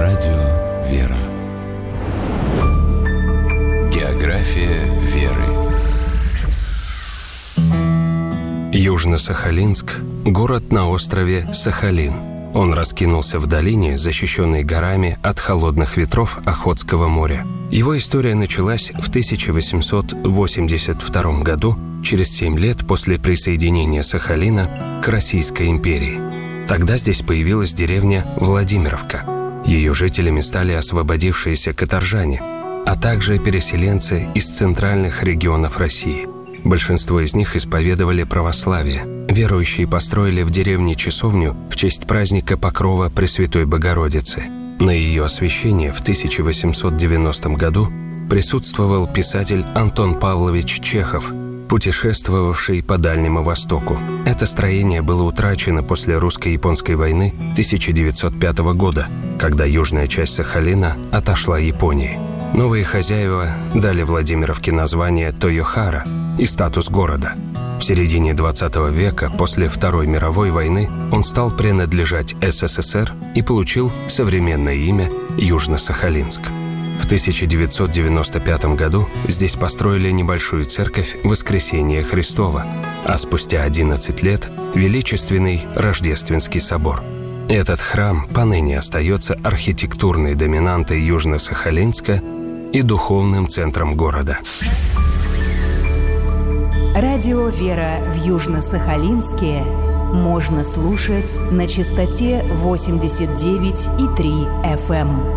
Радио «Вера». География веры. Южно-Сахалинск – город на острове Сахалин. Он раскинулся в долине, защищенной горами от холодных ветров Охотского моря. Его история началась в 1882 году, через 7 лет после присоединения Сахалина к Российской империи. Тогда здесь появилась деревня Владимировка. Ее жителями стали освободившиеся каторжане, а также переселенцы из центральных регионов России. Большинство из них исповедовали православие. Верующие построили в деревне часовню в честь праздника Покрова Пресвятой Богородицы. На ее освящение в 1890 году присутствовал писатель Антон Павлович Чехов, путешествовавший по Дальнему Востоку. Это строение было утрачено после русско-японской войны 1905 года, когда южная часть Сахалина отошла Японии. Новые хозяева дали Владимировке название Тойохара и статус города. В середине 20 века, после Второй мировой войны, он стал принадлежать СССР и получил современное имя Южно-Сахалинск. В 1995 году здесь построили небольшую церковь Воскресения Христова, а спустя 11 лет – величественный Рождественский собор. Этот храм поныне остается архитектурной доминантой Южно-Сахалинска и духовным центром города. Радио «Вера» в Южно-Сахалинске можно слушать на частоте 89,3 FM.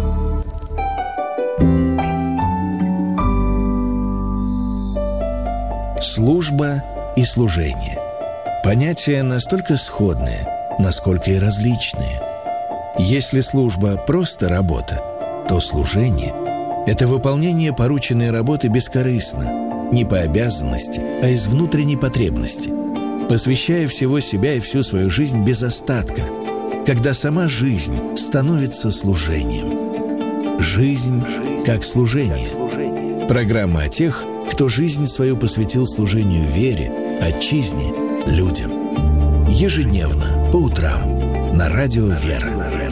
Служба и служение. Понятия настолько сходные, насколько и различные. Если служба – просто работа, то служение – это выполнение порученной работы бескорыстно, не по обязанности, а из внутренней потребности, посвящая всего себя и всю свою жизнь без остатка, когда сама жизнь становится служением. Жизнь как служение. Программа о тех, кто жизнь свою посвятил служению вере, отчизне, людям. Ежедневно, по утрам, на радио «Вера».